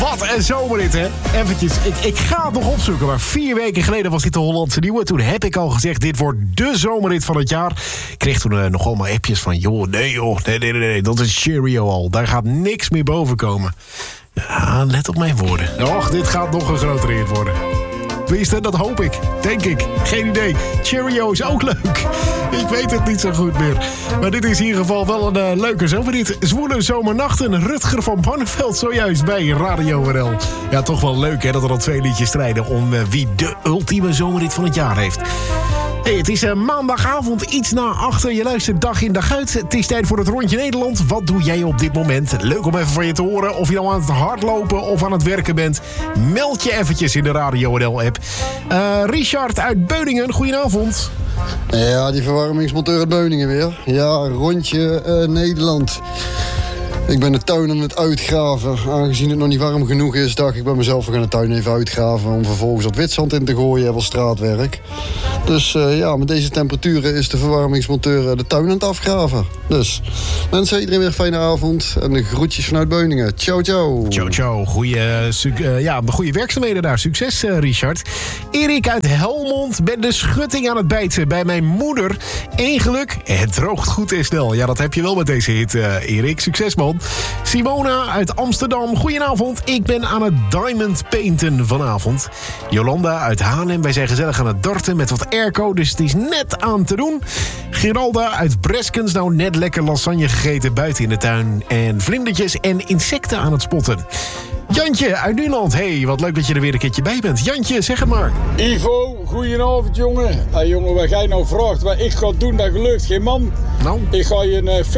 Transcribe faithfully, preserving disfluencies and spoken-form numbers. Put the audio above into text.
Wat een zomerrit, hè? Eventjes, ik, ik ga het nog opzoeken. Maar vier weken geleden was dit de Hollandse Nieuwe. Toen heb ik al gezegd, dit wordt de zomerrit van het jaar. Ik kreeg toen uh, nog allemaal appjes van... joh, nee joh, nee, nee, nee, nee, dat is Cheerio al. Daar gaat niks meer boven komen. Ja, let op mijn woorden. Och, dit gaat nog een grotere hit worden. Tenminste, dat hoop ik. Denk ik. Geen idee. Cheerio is ook leuk. Ik weet het niet zo goed meer. Maar dit is in ieder geval wel een uh, leuke zomerrit. Zwoele zomernachten. Rutger van Barneveld zojuist bij Radio R L. Ja, toch wel leuk hè, dat er al twee liedjes strijden... om uh, wie de ultieme zomerrit van het jaar heeft. Hey, het is uh, maandagavond, iets na achter. Je luistert dag in dag uit. Het is tijd voor het Rondje Nederland. Wat doe jij op dit moment? Leuk om even van je te horen. Of je nou aan het hardlopen of aan het werken bent. Meld je eventjes in de Radio R L-app. Uh, Richard uit Beuningen, goedenavond. Ja, die verwarmingsmonteur uit Beuningen weer. Ja, Rondje uh, Nederland. Ik ben de tuin aan het uitgraven. Aangezien het nog niet warm genoeg is, dacht ik bij mezelf... we gaan de tuin even uitgraven om vervolgens wat witzand in te gooien... en wat straatwerk. Dus uh, ja, met deze temperaturen is de verwarmingsmonteur de tuin aan het afgraven. Dus mensen, iedereen weer een fijne avond. En de groetjes vanuit Beuningen. Ciao, ciao. Ciao, ciao. Goeie, uh, ja, goeie werkzaamheden daar. Succes, uh, Richard. Erik uit Helmond. Ben de schutting aan het bijten bij mijn moeder. Eén geluk, het droogt goed en snel. Ja, dat heb je wel met deze hit, uh, Erik. Succes, man. Simona uit Amsterdam. Goedenavond. Ik ben aan het diamond painten vanavond. Jolanda uit Haarlem. Wij zijn gezellig aan het darten met wat airco, dus het is net aan te doen. Geralda uit Breskens. Nou, net lekker lasagne gegeten buiten in de tuin. En vlindertjes en insecten aan het spotten. Jantje uit Nuland. Hey, wat leuk dat je er weer een keertje bij bent. Jantje, zeg het maar. Ivo, goedenavond jongen. Hey jongen, wat jij nou vraagt wat ik ga doen, dat gelukt geen man. Nou. Ik ga je een... Uh,